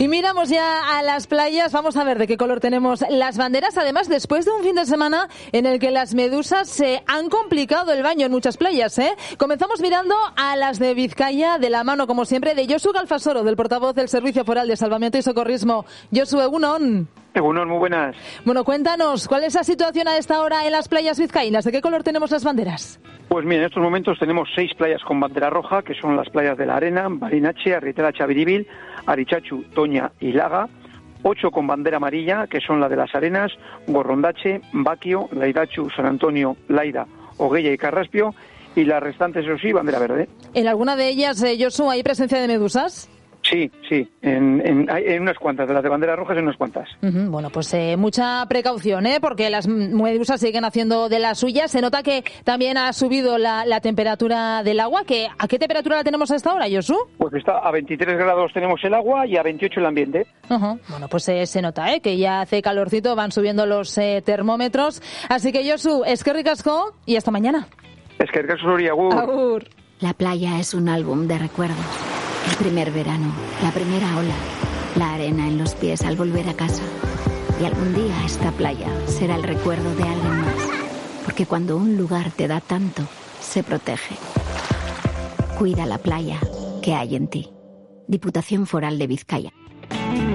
Y miramos ya a las playas, vamos a ver de qué color tenemos las banderas, además después de un fin de semana en el que las medusas se han complicado el baño en muchas playas, ¿eh? Comenzamos mirando a las de Vizcaya, de la mano, como siempre, de Josu Galfasoro, del portavoz del Servicio Foral de Salvamento y Socorrismo. Josu, egunon. Egunon, muy buenas. Bueno, cuéntanos, ¿cuál es la situación a esta hora en las playas vizcaínas? ¿De qué color tenemos las banderas? Pues mira, en estos momentos tenemos 6 playas con bandera roja, que son las playas de La Arena, Barinache, Arritela, Chaviribil, Arichachu, Toña y Laga. 8 con bandera amarilla, que son la de Las Arenas, Gorrondache, Baquio, Laidachu, San Antonio, Laida, Oguella y Carraspio. Y las restantes, eso sí, bandera verde. ¿En alguna de ellas, Josu, hay presencia de medusas? Sí, en unas cuantas, de las de bandera rojas en unas cuantas. Bueno, pues mucha precaución, porque las medusas siguen haciendo de las suyas. Se nota que también ha subido la temperatura del agua. ¿A qué temperatura la tenemos a esta hora, Josu? Pues está a 23 grados tenemos el agua y a 28 el ambiente. Bueno, pues se nota, que ya hace calorcito, van subiendo los termómetros. Así que, Josu, eskerrik asko y hasta mañana. Eskerrik asko zuri, agur. Agur. La playa es un álbum de recuerdos. El primer verano, la primera ola, la arena en los pies al volver a casa. Y algún día esta playa será el recuerdo de alguien más. Porque cuando un lugar te da tanto, se protege. Cuida la playa que hay en ti. Diputación Foral de Vizcaya.